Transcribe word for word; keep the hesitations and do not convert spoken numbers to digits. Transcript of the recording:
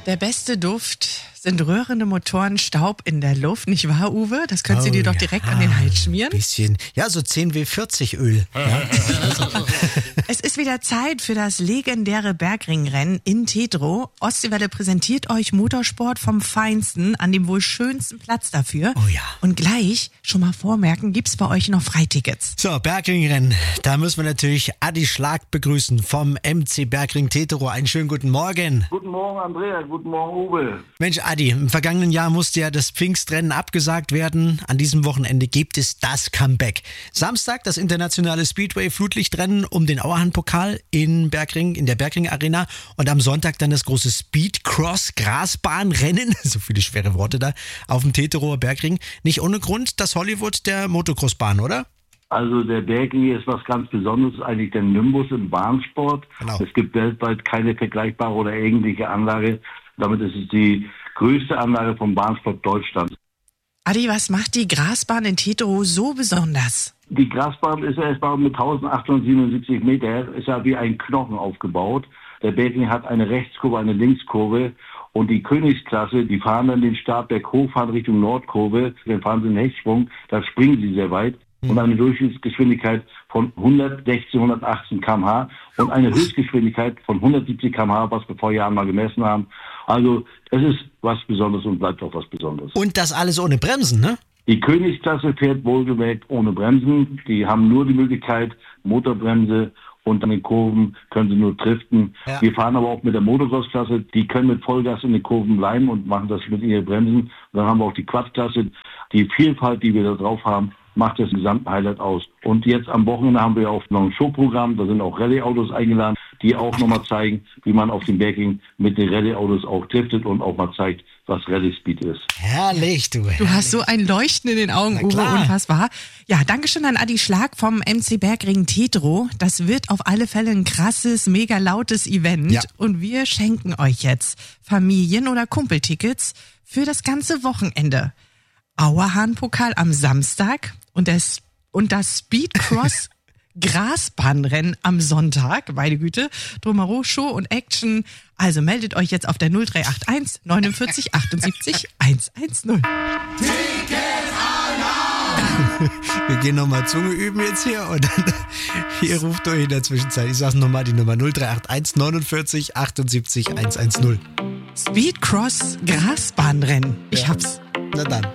Der beste Duft sind rührende Motoren, Staub in der Luft, nicht wahr, Uwe? Das könntest oh, du dir doch direkt ja, an den Hals schmieren. Bisschen, ja, so zehn W vierzig Öl. Ja. Es ist wieder Zeit für das legendäre Bergringrennen in Tetro. Ostseewelle präsentiert euch Motorsport vom Feinsten an dem wohl schönsten Platz dafür. Oh ja. Und gleich, schon mal vormerken, gibt's bei euch noch Freitickets. So, Bergringrennen, da müssen wir natürlich Adi Schlag begrüßen vom M C Bergring Tetro. Einen schönen guten Morgen. Guten Morgen, Andrea. Guten Morgen, Uwe. Mensch, Adi, im vergangenen Jahr musste ja das Pfingstrennen abgesagt werden. An diesem Wochenende gibt es das Comeback. Samstag das internationale Speedway-Flutlichtrennen um den Auerhahn-Pokal in Bergring, in der Bergring Arena. Und am Sonntag dann das große Speedcross-Grasbahnrennen, so viele schwere Worte da, auf dem Teterower Bergring. Nicht ohne Grund das Hollywood der Motocross-Bahn, oder? Also der Bergring ist was ganz Besonderes, eigentlich der Nimbus im Bahnsport. Genau. Es gibt weltweit keine vergleichbare oder ähnliche Anlage. Damit ist es die größte Anlage vom Bahnsport Deutschlands. Adi, was macht die Grasbahn in Tetro so besonders? Die Grasbahn ist erstmal mit eintausendachthundertsiebenundsiebzig Meter, ist ja wie ein Knochen aufgebaut. Der Bergring hat eine Rechtskurve, eine Linkskurve. Und die Königsklasse, die fahren dann den Startberg hoch, fahren Richtung Nordkurve. Dann fahren sie in den Hechtsprung, da springen sie sehr weit. Und eine Durchschnittsgeschwindigkeit von hundertsechzehn, hundertachtzehn Kilometer pro Stunde und eine Höchstgeschwindigkeit von hundertsiebzig Kilometer pro Stunde, was wir vor Jahren mal gemessen haben. Also es ist was Besonderes und bleibt auch was Besonderes. Und das alles ohne Bremsen, ne? Die Königsklasse fährt wohlgemerkt ohne Bremsen. Die haben nur die Möglichkeit, Motorbremse, und an den Kurven können sie nur driften. Ja. Wir fahren aber auch mit der Motocross-Klasse. Die können mit Vollgas in den Kurven bleiben und machen das mit ihren Bremsen. Und dann haben wir auch die Quad-Klasse. Die Vielfalt, die wir da drauf haben, macht das gesamte Highlight aus. Und jetzt am Wochenende haben wir auch noch ein Showprogramm. Da sind auch Rallye-Autos eingeladen, die auch nochmal zeigen, wie man auf dem Bergring mit den Rallye-Autos auch driftet und auch mal zeigt, was Rallye-Speed ist. Herrlich, du. Herrlich. Du hast so ein Leuchten in den Augen, Uwe, unfassbar. Ja, Dankeschön an Adi Schlag vom M C Bergring Tetro. Das wird auf alle Fälle ein krasses, mega lautes Event. Ja. Und wir schenken euch jetzt Familien- oder Kumpeltickets für das ganze Wochenende. Auerhahn-Pokal am Samstag und das, und das Speedcross Grasbahnrennen am Sonntag, meine Güte, drumherum Show und Action. Also meldet euch jetzt auf der null drei acht eins neunundvierzig achtundsiebzig hundertzehn. Wir gehen nochmal Zunge üben jetzt hier und dann hier ruft euch in der Zwischenzeit. Ich sag's nochmal, die Nummer null drei acht eins neunundvierzig achtundsiebzig hundertzehn. Speedcross Grasbahnrennen. Ich ja. hab's. Na dann.